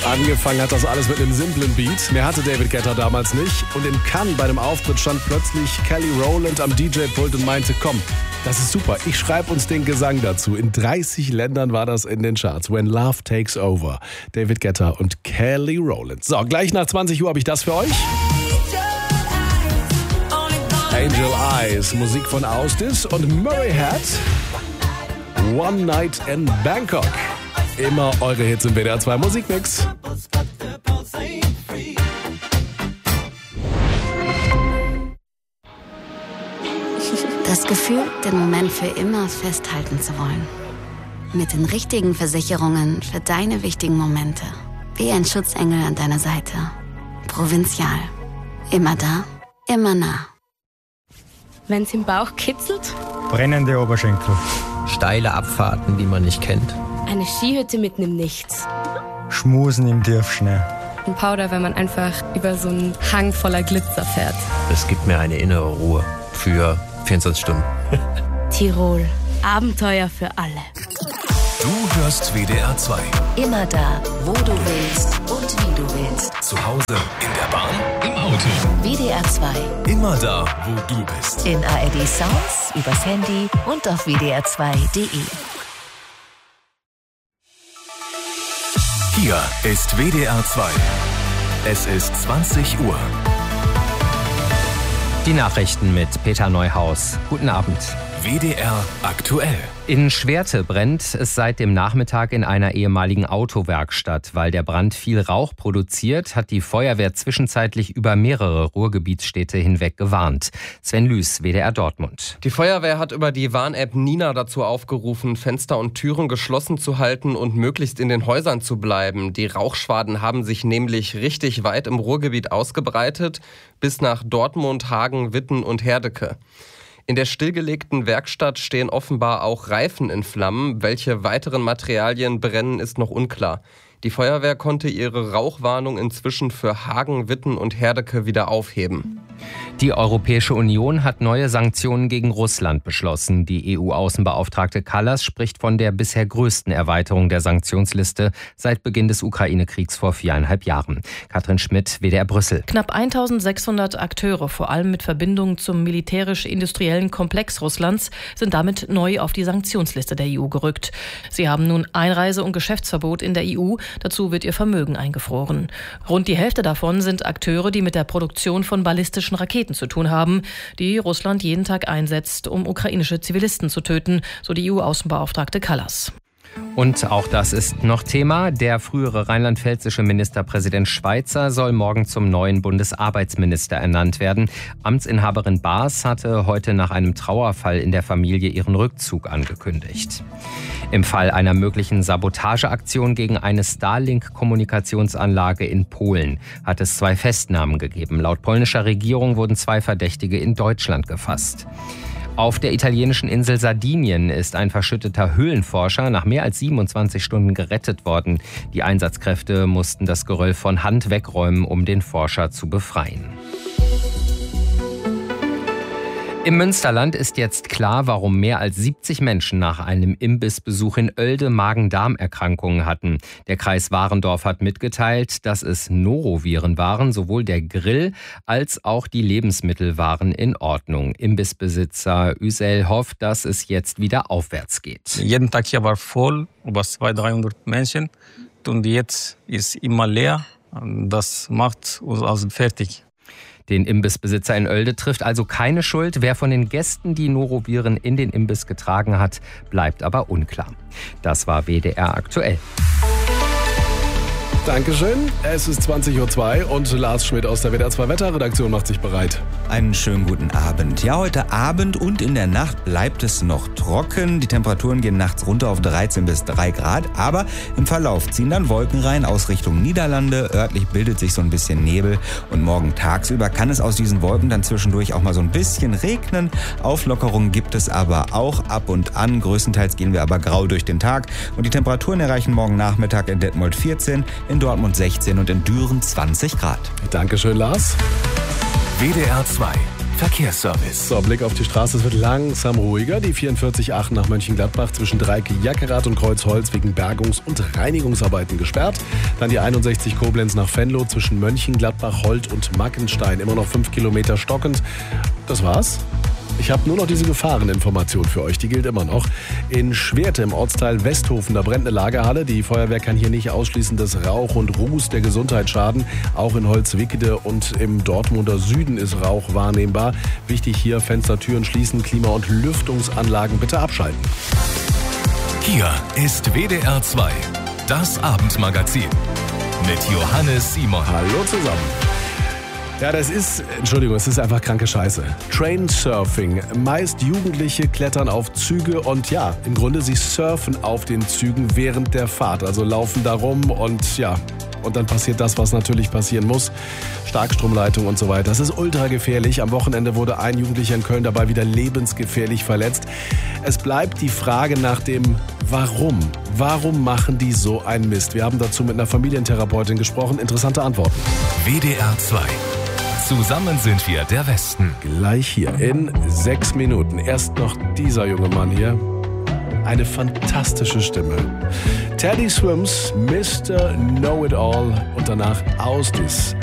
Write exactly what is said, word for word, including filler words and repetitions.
Angefangen hat das alles mit einem simplen Beat. Mehr hatte David Guetta damals nicht. Und in Cannes bei einem Auftritt stand plötzlich Kelly Rowland am D J-Pult und meinte, komm, das ist super, ich schreibe uns den Gesang dazu. In dreißig Ländern war das in den Charts. When Love Takes Over. David Guetta und Kelly Rowland. So, gleich nach zwanzig Uhr habe ich das für euch. Angel Eyes, Musik von Austis und Murray Hat. One Night in Bangkok. Immer eure Hits im W D R zwei Musikmix. Das Gefühl, den Moment für immer festhalten zu wollen. Mit den richtigen Versicherungen für deine wichtigen Momente. Wie ein Schutzengel an deiner Seite. Provinzial. Immer da, immer nah. Wenn's im Bauch kitzelt? Brennende Oberschenkel. Steile Abfahrten, die man nicht kennt. Eine Skihütte mitten im Nichts. Schmusen im Tiefschnee. Ein Powder, wenn man einfach über so einen Hang voller Glitzer fährt. Es gibt mir eine innere Ruhe für vierundzwanzig Stunden. Tirol. Abenteuer für alle. Du hörst W D R zwei. Immer da, wo du willst und wie du willst. Zu Hause, in der Bahn, im Auto. W D R zwei. Immer da, wo du bist. In A R D Sounds, übers Handy und auf W D R zwei Punkt D E. Hier ist W D R zwei. Es ist zwanzig Uhr. Die Nachrichten mit Peter Neuhaus. Guten Abend. W D R aktuell. In Schwerte brennt es seit dem Nachmittag in einer ehemaligen Autowerkstatt. Weil der Brand viel Rauch produziert, hat die Feuerwehr zwischenzeitlich über mehrere Ruhrgebietsstädte hinweg gewarnt. Sven Lüß, W D R Dortmund. Die Feuerwehr hat über die Warn-App Nina dazu aufgerufen, Fenster und Türen geschlossen zu halten und möglichst in den Häusern zu bleiben. Die Rauchschwaden haben sich nämlich richtig weit im Ruhrgebiet ausgebreitet, bis nach Dortmund, Hagen, Witten und Herdecke. In der stillgelegten Werkstatt stehen offenbar auch Reifen in Flammen. Welche weiteren Materialien brennen, ist noch unklar. Die Feuerwehr konnte ihre Rauchwarnung inzwischen für Hagen, Witten und Herdecke wieder aufheben. Die Europäische Union hat neue Sanktionen gegen Russland beschlossen. Die E U-Außenbeauftragte Kallas spricht von der bisher größten Erweiterung der Sanktionsliste seit Beginn des Ukraine-Kriegs vor viereinhalb Jahren. Katrin Schmidt, W D R Brüssel. Knapp eintausendsechshundert Akteure, vor allem mit Verbindung zum militärisch-industriellen Komplex Russlands, sind damit neu auf die Sanktionsliste der E U gerückt. Sie haben nun Einreise- und Geschäftsverbot in der E U. Dazu wird ihr Vermögen eingefroren. Rund die Hälfte davon sind Akteure, die mit der Produktion von ballistischen Raketen zu tun haben, die Russland jeden Tag einsetzt, um ukrainische Zivilisten zu töten, so die E U-Außenbeauftragte Kallas. Und auch das ist noch Thema. Der frühere rheinland-pfälzische Ministerpräsident Schweizer soll morgen zum neuen Bundesarbeitsminister ernannt werden. Amtsinhaberin Baas hatte heute nach einem Trauerfall in der Familie ihren Rückzug angekündigt. Im Fall einer möglichen Sabotageaktion gegen eine Starlink-Kommunikationsanlage in Polen hat es zwei Festnahmen gegeben. Laut polnischer Regierung wurden zwei Verdächtige in Deutschland gefasst. Auf der italienischen Insel Sardinien ist ein verschütteter Höhlenforscher nach mehr als siebenundzwanzig Stunden gerettet worden. Die Einsatzkräfte mussten das Geröll von Hand wegräumen, um den Forscher zu befreien. Im Münsterland ist jetzt klar, warum mehr als siebzig Menschen nach einem Imbissbesuch in Oelde Magen-Darm-Erkrankungen hatten. Der Kreis Warendorf hat mitgeteilt, dass es Noroviren waren. Sowohl der Grill als auch die Lebensmittel waren in Ordnung. Imbissbesitzer Üsel hofft, dass es jetzt wieder aufwärts geht. Jeden Tag hier war voll, über zweihundert, dreihundert Menschen. Und jetzt ist immer leer. Das macht uns also fertig. Den Imbissbesitzer in Oelde trifft also keine Schuld. Wer von den Gästen die Noroviren in den Imbiss getragen hat, bleibt aber unklar. Das war W D R aktuell. Dankeschön. Es ist zwanzig Uhr zwei und Lars Schmidt aus der W D R zwei Wetterredaktion macht sich bereit. Einen schönen guten Abend. Ja, heute Abend und in der Nacht bleibt es noch trocken. Die Temperaturen gehen nachts runter auf dreizehn bis drei Grad. Aber im Verlauf ziehen dann Wolken rein aus Richtung Niederlande. Örtlich bildet sich so ein bisschen Nebel. Und morgen tagsüber kann es aus diesen Wolken dann zwischendurch auch mal so ein bisschen regnen. Auflockerungen gibt es aber auch ab und an. Größtenteils gehen wir aber grau durch den Tag. Und die Temperaturen erreichen morgen Nachmittag in Detmold vierzehn, in Dortmund sechzehn und in Düren zwanzig Grad. Dankeschön, Lars. W D R zwei. Verkehrsservice. So, Blick auf die Straße, es wird langsam ruhiger. Die vierundvierzig Aachen nach Mönchengladbach zwischen Dreieck-Jackerath und Kreuzholz wegen Bergungs- und Reinigungsarbeiten gesperrt. Dann die einundsechzig Koblenz nach Venlo zwischen Mönchengladbach, Holt und Mackenstein. Immer noch fünf Kilometer stockend. Das war's. Ich habe nur noch diese Gefahreninformation für euch, die gilt immer noch. In Schwerte im Ortsteil Westhofen, da brennt eine Lagerhalle. Die Feuerwehr kann hier nicht ausschließen, dass Rauch und Ruß der Gesundheit schaden. Auch in Holzwickede und im Dortmunder Süden ist Rauch wahrnehmbar. Wichtig hier, Fenster, Türen schließen, Klima- und Lüftungsanlagen bitte abschalten. Hier ist W D R zwei, das Abendmagazin mit Johannes Simon. Hallo zusammen. Ja, das ist, Entschuldigung, es ist einfach kranke Scheiße. Trainsurfing. Meist Jugendliche klettern auf Züge und ja, im Grunde sie surfen auf den Zügen während der Fahrt. Also laufen da rum und ja, und dann passiert das, was natürlich passieren muss. Starkstromleitung und so weiter. Das ist ultra gefährlich. Am Wochenende wurde ein Jugendlicher in Köln dabei wieder lebensgefährlich verletzt. Es bleibt die Frage nach dem Warum. Warum machen die so einen Mist? Wir haben dazu mit einer Familientherapeutin gesprochen. Interessante Antworten. W D R zwei. Zusammen sind wir der Westen. Gleich hier in sechs Minuten. Erst noch dieser junge Mann hier. Eine fantastische Stimme. Teddy Swims, Mister Know-It-All und danach Aus This.